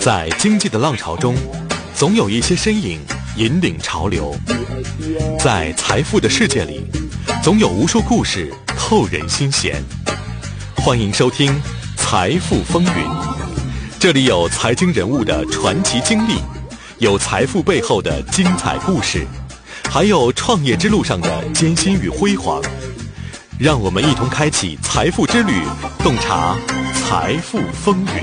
在经济的浪潮中，总有一些身影引领潮流；在财富的世界里，总有无数故事透人心弦。欢迎收听《财富风云》，这里有财经人物的传奇经历，有财富背后的精彩故事，还有创业之路上的艰辛与辉煌。让我们一同开启财富之旅，洞察财富风云。